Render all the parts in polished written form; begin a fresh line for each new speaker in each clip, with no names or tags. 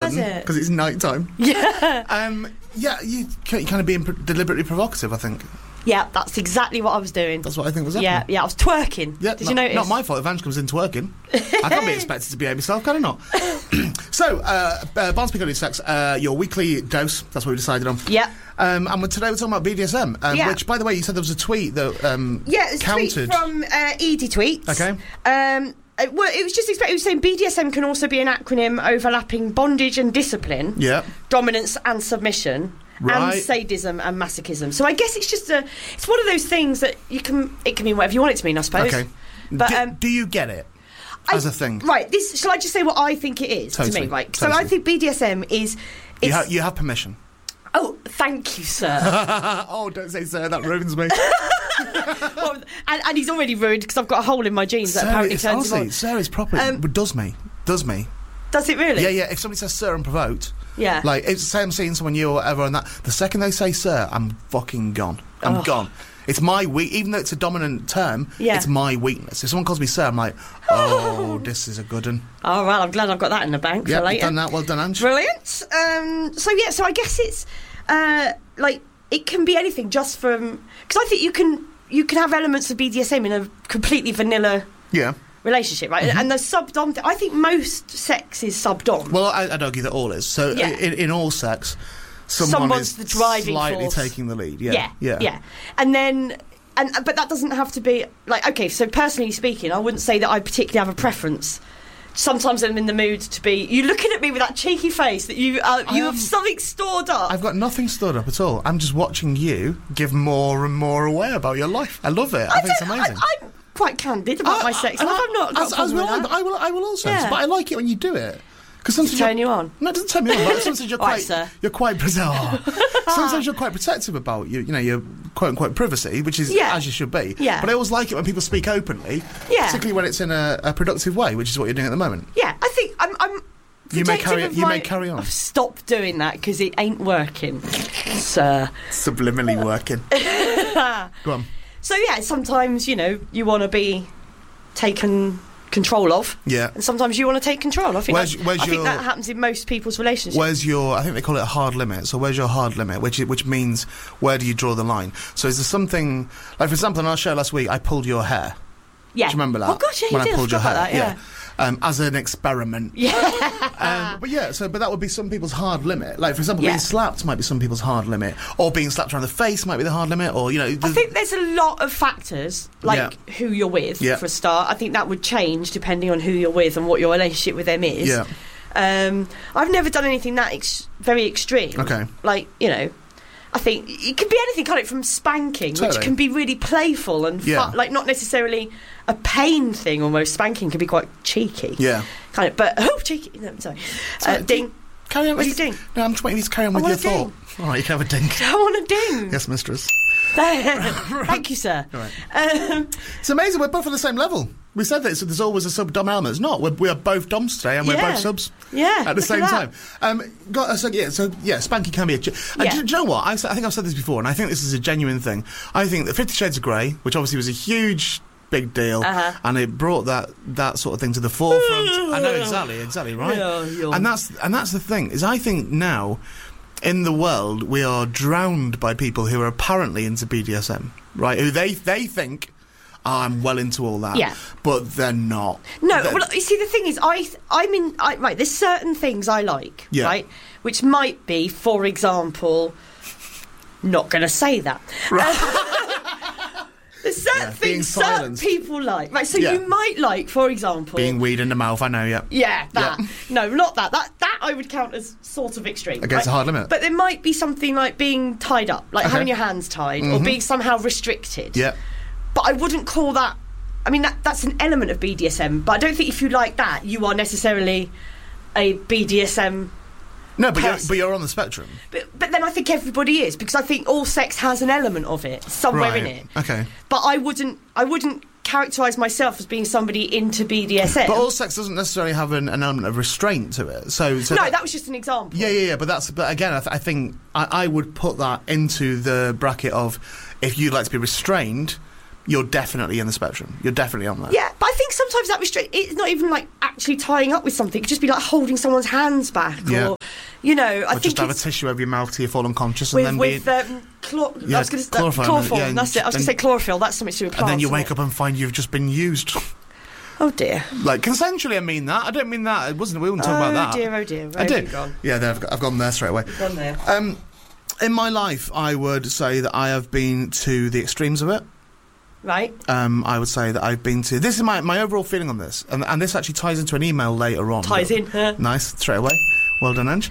happen because it's night time.
Yeah.
You kind of being deliberately provocative, I think.
Yeah, that's exactly what I was doing.
That's what I think was happening.
Yeah, I was twerking.
Yeah,
Did you notice?
Not my fault. Evange comes in twerking. I can't be expected to behave myself, can I not? So, Barnes Piccadilly Sex, your weekly dose. That's what we decided on.
Yeah.
And today we're talking about BDSM, which, by the way, you said there was a tweet that
it's
counted.
a tweet from Edie Tweets.
Okay.
Well, it was just expected. It was saying BDSM can also be an acronym overlapping bondage and discipline, dominance and submission, and sadism and masochism. So I guess it's just it's one of those things that it can mean whatever you want it to mean, I suppose.
Okay. But do you get it as a thing?
Right. Shall I just say what I think it is to me? Right.
Totally.
So I think BDSM is.
You have permission.
Oh, thank you, sir.
Oh, don't say sir. That ruins me.
Well, and he's already ruined because I've got a hole in my jeans that apparently turns him on.
Sir is proper. Does me.
Does it really?
Yeah. If somebody says sir unprovoked,
yeah.
Like, say I'm seeing someone new or whatever, and that the second they say sir, I'm fucking gone. I'm gone. It's my even though it's a dominant term, it's my weakness. If someone calls me sir, I'm like, oh, this is a good one.
Oh, well, I'm glad I've got that in the bank for later.
Done that. Well done, Ange.
Brilliant. So I guess it's like it can be anything just from because I think you can have elements of BDSM in a completely vanilla relationship, right? Mm-hmm. And the sub-dom I think most sex is sub-dom.
Well, I'd argue that all is. So in all sex, someone's
the driving
slightly
force.
Taking the lead.
Yeah. And then but that doesn't have to be like, okay, so personally speaking, I wouldn't say that I particularly have a preference. Sometimes I'm in the mood to be. You're looking at me with that cheeky face that you have something stored up.
I've got nothing stored up at all. I'm just watching you give more and more away about your life. I love it. I think it's amazing.
I'm quite candid about my sex life. I'm not.
As well, I will also. Yeah. But I like it when you do it.
Does it turn you on?
No, it doesn't turn me on. But sometimes you're quite sometimes you're quite protective about your quote unquote privacy, which is as you should be.
Yeah.
But I always like it when people speak openly, particularly when it's in a productive way, which is what you're doing at the moment.
Yeah, I think I'm.
You may carry on.
Stop doing that because it ain't working, sir.
Subliminally working. Go on.
So sometimes you want to be taken control of.
Yeah.
And sometimes you want to take control. I think that happens in most people's relationships.
Where's your, I think they call it a hard limit. So where's your hard limit? Which means where do you draw the line? So is there something, like for example, in our show last week, I pulled your hair.
Yeah.
Do you remember that?
Oh gosh, yeah,
when
you
I pulled your hair.
That, yeah.
As an experiment.
Yeah.
But that would be some people's hard limit. Like, for example, being slapped might be some people's hard limit. Or being slapped around the face might be the hard limit. Or, I
think there's a lot of factors, like who you're with, for a start. I think that would change depending on who you're with and what your relationship with them is.
Yeah.
I've never done anything that very extreme.
Okay.
Like, I think it can be anything, can't it? From spanking, which can be really playful and fun, like not necessarily a pain thing. Almost spanking can be quite cheeky.
Yeah,
kind of. But cheeky. No, sorry. Ding.
Carry on.
Where's your ding?
No, I'm just waiting to carry on with your thought. All right, you can have a ding.
I want a ding.
Yes, mistress.
Thank you, sir.
Right. It's amazing. We're both on the same level. We said that there's always a sub-dom element. It's not. We are both doms today, and we're both subs.
Yeah,
at the same time. Spanking can be a. Do you know what? I think I've said this before, and I think this is a genuine thing. I think that 50 Shades of Grey, which obviously was a huge, big deal, and it brought that sort of thing to the forefront. I know exactly right.
Yeah.
And that's the thing is I think now. In the world, we are drowned by people who are apparently into BDSM, right? Who they think, I'm well into all that, but they're not.
No, well, you see, the thing is, right, there's certain things I like, right, which might be, for example, not going to say that. Right. There's certain things certain people like, right? So you might like, for example,
being weed in the mouth. I know,
that. No, not that. That I would count as sort of extreme.
Against a hard limit.
But there might be something like being tied up, like having your hands tied, or being somehow restricted.
Yeah.
But I wouldn't call that. I mean, that's an element of BDSM. But I don't think if you like that, you are necessarily a BDSM.
No, but you're on the spectrum.
But then I think everybody is, because I think all sex has an element of it somewhere in it.
Okay.
But I wouldn't characterise myself as being somebody into BDSM.
But all sex doesn't necessarily have an element of restraint to it. So
no, that was just an example.
Yeah. But again, I think I would put that into the bracket of if you'd like to be restrained. You're definitely in the spectrum. You're definitely on that.
Yeah, but I think sometimes that it's not even like actually tying up with something. It could just be like holding someone's hands back, or you know, I think
just have a tissue over your mouth till you fall unconscious,
and
then
chloroform. Yeah, that's it. I was going to say chlorophyll. That's something to do with plants.
And then you wake up and find you've just been used.
Oh dear!
Like consensually, I mean that. I don't mean that. We wouldn't talk about that.
Oh dear!
I did. Yeah, I've gone there straight away.
You've gone there.
In my life, I would say that I have been to the extremes of it.
Right.
I would say that I've been to... This is my overall feeling on this. And this actually ties into an email later on.
Ties in.
Nice, straight away. Well done, Ange.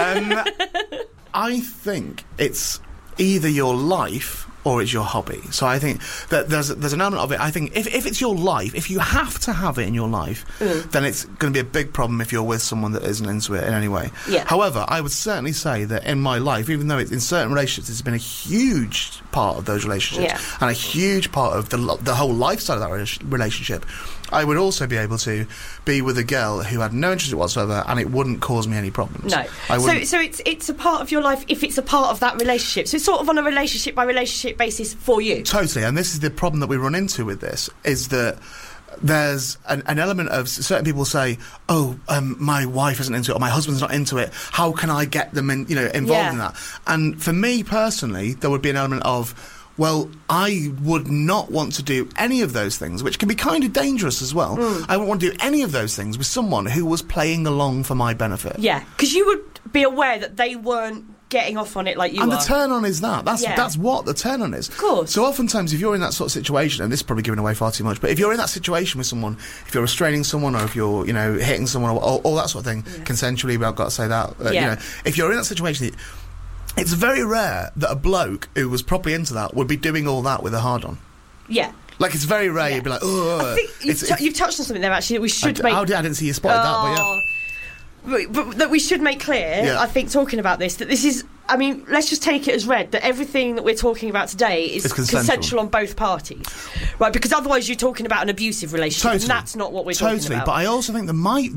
I think it's either your life or it's your hobby. So I think that there's an element of it. I think if it's your life, if you have to have it in your life, then it's going to be a big problem if you're with someone that isn't into it in any way.
Yeah.
However, I would certainly say that in my life, even though in certain relationships it's been a huge part of those relationships and a huge part of the whole lifestyle of that relationship, I would also be able to be with a girl who had no interest in it whatsoever, and it wouldn't cause me any problems.
No. So it's a part of your life if it's a part of that relationship. So it's sort of on a relationship by relationship basis for you.
Totally. And this is the problem that we run into with this, is that there's an element of certain people say, my wife isn't into it, or my husband's not into it. How can I get them involved in that? And for me personally, there would be an element of, well, I would not want to do any of those things, which can be kind of dangerous as well. I wouldn't want to do any of those things with someone who was playing along for my benefit.
Yeah, because you would be aware that they weren't getting off on it like you are.
And the turn-on is that. That's what the turn-on is.
Of course.
So oftentimes, if you're in that sort of situation, and this is probably giving away far too much, but if you're in that situation with someone, if you're restraining someone, or if you're, hitting someone, or all that sort of thing, consensually, but I've got to say that, if you're in that situation... It's very rare that a bloke who was properly into that would be doing all that with a hard-on.
Yeah.
Like, it's very rare you'd be like,
I think you've touched on something there, actually, that we should make...
I didn't see you spotted that, but yeah.
But that we should make clear, I think, talking about this, that this is... I mean, let's just take it as read, that everything that we're talking about today is consensual on both parties. Right, because otherwise you're talking about an abusive relationship, and that's not what we're talking about.
But I also think there may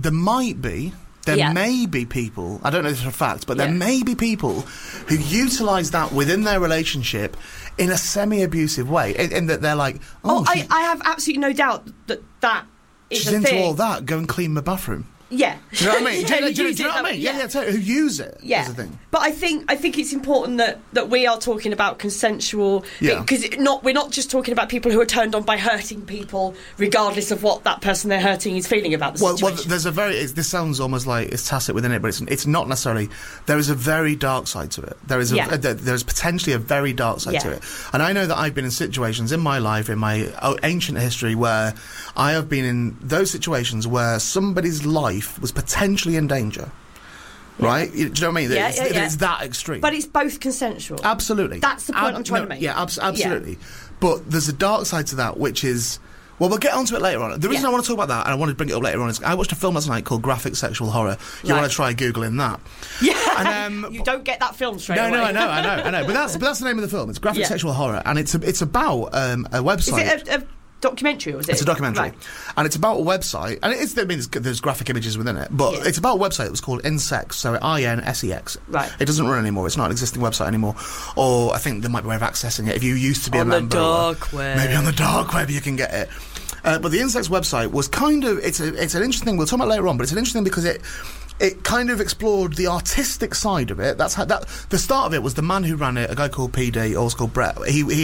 be people, I don't know this for a fact, but there may be people who utilise that within their relationship in a semi-abusive way, in that they're like,
I have absolutely no doubt that is
she's
a
into
thing.
all that, go and clean my bathroom.
Yeah.
Do you know what I mean? Do you know what I mean? Yeah, who use it as a thing.
But I think it's important that we are talking about consensual, because we're not just talking about people who are turned on by hurting people, regardless of what that person they're hurting is feeling about the situation.
Well, there's this sounds almost like it's tacit within it, but it's not necessarily. There is a very dark side to it. There is there's potentially a very dark side to it. And I know that I've been in situations in my life, in my ancient history, where I have been in those situations where somebody's life was potentially in danger. Right? Do you know what I mean? It's that extreme.
But it's both consensual.
Absolutely.
That's the point I'm trying to make.
Yeah, absolutely. Yeah. But there's a dark side to that, which is... Well, we'll get onto it later on. The reason I want to talk about that, and I want to bring it up later on, is I watched a film last night called Graphic Sexual Horror. You want to try Googling that.
Yeah. And, you don't get that film straight away.
No, I know. But that's the name of the film. It's Graphic Sexual Horror, and it's about a website...
Is it a documentary, or is it?
It's a documentary, and it's about a website, and there's graphic images within it, but it's about a website that was called Insex, so INSEX.
Right.
It doesn't run anymore. It's not an existing website anymore, or I think there might be a way of accessing it if you used to be
a
member.
On the dark web.
Maybe on the dark web you can get it. But the Insex website was kind of it's an interesting thing. We'll talk about it later on, but it's an interesting because it kind of explored the artistic side of it. That's how the start of it was the man who ran it, a guy called PD, also called Brett.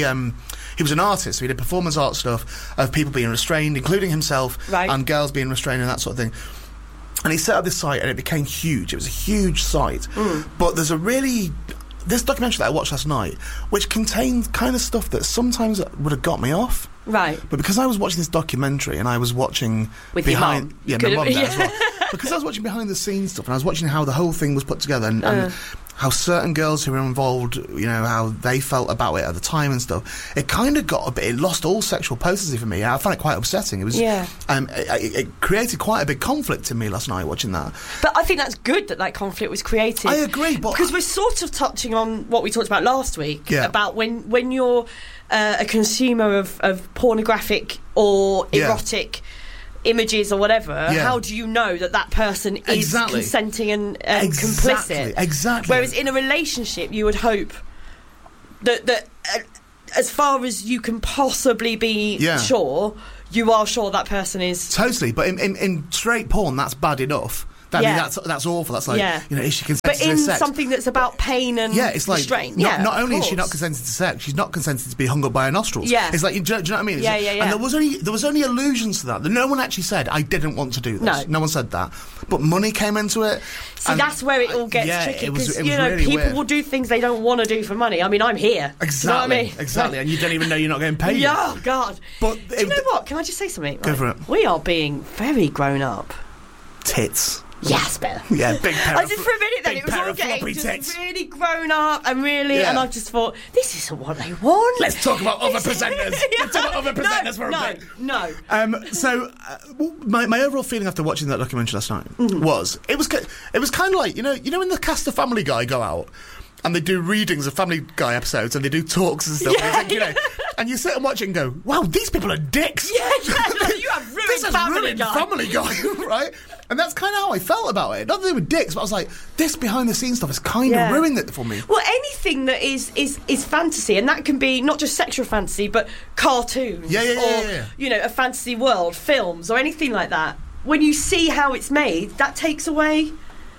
He was an artist, so he did performance art stuff of people being restrained, including himself, and girls being restrained and that sort of thing. And he set up this site, and it became huge. It was a huge site. But there's this documentary that I watched last night, which contained kind of stuff that sometimes would have got me off.
Right.
But because I was watching this documentary, and I was watching
with
behind...
your
mum? Yeah, my mum there as well. Because I was watching behind the scenes stuff, and I was watching how the whole thing was put together, and how certain girls who were involved, how they felt about it at the time and stuff. It kind of it lost all sexual potency for me. I found it quite upsetting. It was, it created quite a big conflict in me last night watching that.
But I think that's good that conflict was created.
I agree, but
because we're sort of touching on what we talked about last week about when you're a consumer of pornographic or erotic images or whatever, how do you know that person is consenting and complicit?
Exactly.
Whereas in a relationship, you would hope that as far as you can possibly be sure, you are sure that person is...
Totally, but in straight porn, that's bad enough. That's awful. That's like, is she consenting to sex?
But in something that's about pain and
it's like,
restraint.
Not only is she not consenting to sex, she's not consenting to be hung up by her nostrils.
Yeah.
It's like, do you know what I mean? And there was only allusions to that. No one actually said, I didn't want to do this. No one said that. But money came into it.
See, that's where it all gets tricky, because,
really
people
weird.
will do things they don't want to do for money. I mean, I'm here.
Exactly.
You know what I mean?
Exactly. And you don't even know you're not getting paid.
Oh, God.
But
do you know what? Can I just say something?
Go for it.
We are being very grown up.
Tits.
Yes, better.
Yeah, big pair
I just for a minute then it was all getting just really grown up and really, and I just thought, this isn't what they want.
Let's talk about other presenters. Let's talk about other presenters for a bit.
No.
My overall feeling after watching that documentary last night was it was kind of like you know when the cast of Family Guy go out and they do readings of Family Guy episodes and they do talks and stuff. And you sit and watch it and go, wow, these people are dicks.
Yeah, you have ruined Family
Guy, right? And that's kind of how I felt about it. Not that they were dicks, but I was like, this behind-the-scenes stuff has kind of ruined it for me.
Well, anything that is fantasy, and that can be not just sexual fantasy, but cartoons, or a fantasy world, films, or anything like that. When you see how it's made, that takes away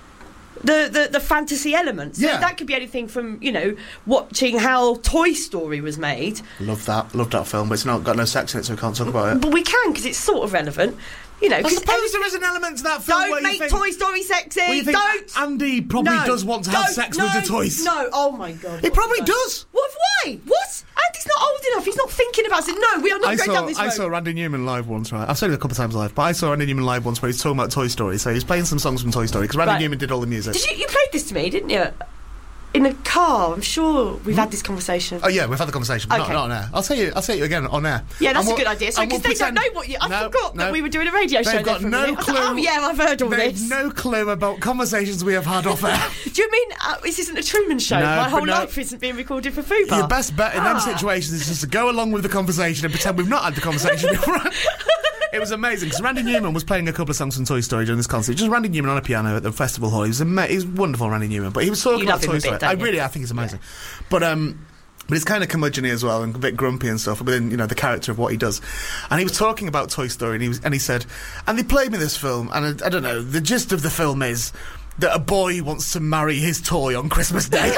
the fantasy elements. So that could be anything from, watching how Toy Story was made.
Loved that film, but it's not got no sex in it, so we can't talk about it.
But we can, because it's sort of relevant.
I suppose there is an element to that film where
don't make Toy Story sexy. Don't.
Andy probably does want to have sex with the toys.
No, oh my God.
He probably does.
Why? What? Andy's not old enough. He's not thinking about it. No, we are not going down this road.
I saw Randy Newman live once, right? I've seen it a couple of times live, but I saw Randy Newman live once where he's talking about Toy Story. So he's playing some songs from Toy Story, because Randy Newman did all the music.
You played this to me, didn't you? In a car, I'm sure we've had this conversation.
Oh yeah, we've had the conversation, but not on air. I'll say you again on air.
Yeah, that's a good idea. So because they don't know what you... I forgot that we were doing a radio show.
They've got no clue.
Oh yeah, I've heard all this.
They've no clue about conversations we have had off air.
Do you mean this isn't a Truman Show? My whole life isn't being recorded for Fubar.
Your best bet in them situations is just to go along with the conversation and pretend we've not had the conversation. It was amazing, because Randy Newman was playing a couple of songs from Toy Story during this concert. Just Randy Newman on a piano at the festival hall. He was wonderful, Randy Newman. But he was talking about Toy Story. I think he's amazing. Yeah. But it's kind of curmudgeon-y as well, and a bit grumpy and stuff within the character of what he does. And he was talking about Toy Story, and he said, and they played me this film, and I don't know, the gist of the film is that a boy wants to marry his toy on Christmas Day.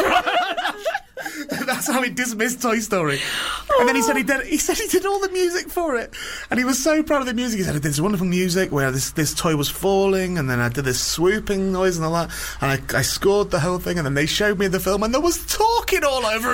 That's how he dismissed Toy Story. And then he said he did all the music for it, and he was so proud of the music. He said, I did this wonderful music where this toy was falling, and then I did this swooping noise and all that, and I scored the whole thing, and then they showed me the film, and there was talking all over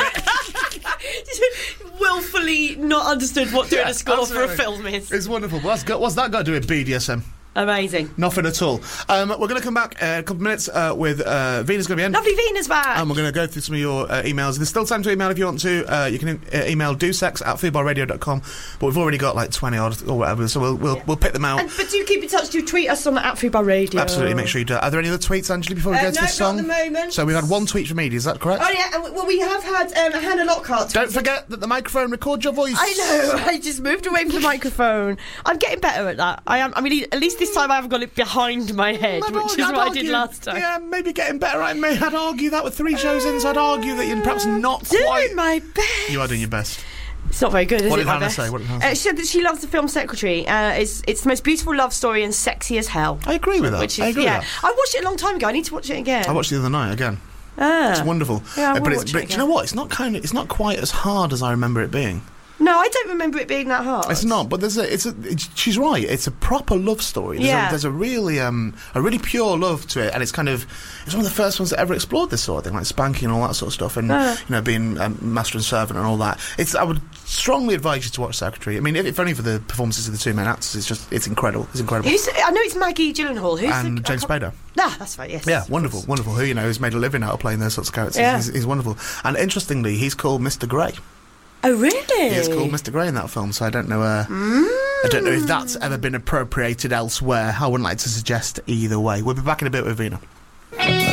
it.
Willfully not understood what doing a score for a film is.
It's wonderful. What's that got to do with BDSM?
Amazing.
Nothing at all. We're going to come back in a couple of minutes with Vena's going to be in.
Lovely Vena's back.
And we're going to go through some of your emails. There's still time to email if you want to. You can email dosex@foodbarradio.com. But we've already got like 20 odd or whatever, so we'll pick them out.
But do keep in touch. Do tweet us on @foodbarradio.
Absolutely. Make sure you do. Are there any other tweets, Anjali, before we go to this song?
Not at the moment.
So we've had one tweet from Edie, is that correct?
Oh yeah. Well, we have had Hannah Lockhart.
Don't forget that the microphone records your voice.
I know. I just moved away from the microphone. I'm getting better at that. I am. I mean, at least this time I haven't got it behind my head, which is what I did last time.
Yeah, maybe getting better. I'd argue that with 3 shows in, so I'd argue that you're perhaps not quite...
Doing my best.
You are doing your best.
It's not very good, is it?
What did Hannah say?
She said that she loves The Film Secretary. It's the most beautiful love story and sexy as hell.
I agree with that. I agree with that.
I watched it a long time ago. I need to watch it again.
I watched it the other night again. It's wonderful.
Yeah,
but do you know what? It's not quite as hard as I remember it being.
No, I don't remember it being that hard.
It's not, but she's right. It's a proper love story. There's a really pure love to it, and it's one of the first ones that ever explored this sort of thing, like spanking and all that sort of stuff, and being master and servant and all that. I would strongly advise you to watch Secretary. I mean, if only for the performances of the 2 main actors, it's incredible. It's incredible.
I know it's Maggie Gyllenhaal.
And James Spader.
That's right. Yes.
Yeah, wonderful. Who who's made a living out of playing those sorts of characters. Yeah. He's wonderful. And interestingly, he's called Mr. Grey.
Oh really?
He is called Mr. Grey in that film, so I don't know. I don't know if that's ever been appropriated elsewhere. I wouldn't like to suggest either way. We'll be back in a bit with Vena.